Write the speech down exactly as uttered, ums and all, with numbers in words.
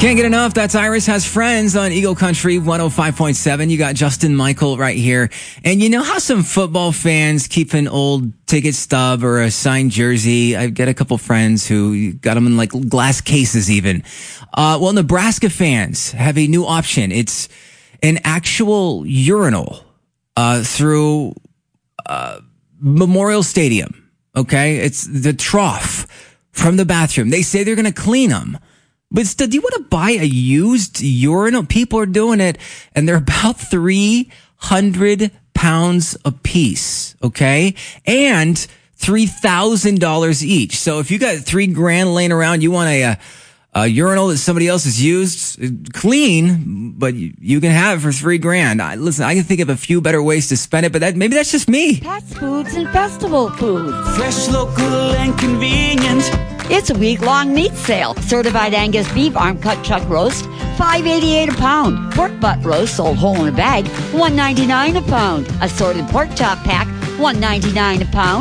Can't get enough. That's Iris Has Friends on Eagle Country one oh five point seven. You got Justin Michael right here. And you know how some football fans keep an old ticket stub or a signed jersey? I've got a couple friends who got them in like glass cases even. Uh, well, Nebraska fans have a new option. It's an actual urinal uh, through uh, Memorial Stadium. Okay? It's the trough from the bathroom. They say they're going to clean them. But still, do you want to buy a used urinal? People are doing it, and they're about three hundred pounds a piece, okay? And three thousand dollars each. So if you got three grand laying around, you want a, a, a urinal that somebody else has used, clean, but you, you can have it for three grand. I, listen, I can think of a few better ways to spend it, but that maybe that's just me. Pets Foods and Festival Foods. Fresh, local, and convenient. It's a week-long meat sale. Certified Angus beef arm cut chuck roast, five eighty-eight a pound. Pork butt roast sold whole in a bag, one ninety-nine a pound. Assorted pork chop pack, one ninety-nine a pound.